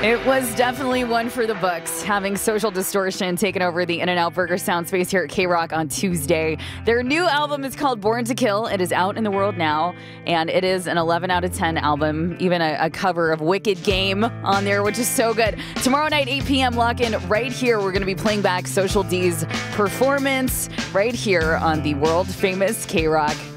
It was definitely one for the books, having Social Distortion taken over the In-N-Out Burger sound space here at K-Rock on Tuesday. Their new album is called Born to Kill. It is out in the world now, and it is an 11 out of 10 album, even a cover of Wicked Game on there, which is so good. Tomorrow night, 8 p.m., lock in right here. We're going to be playing back Social D's performance right here on the world-famous K-Rock.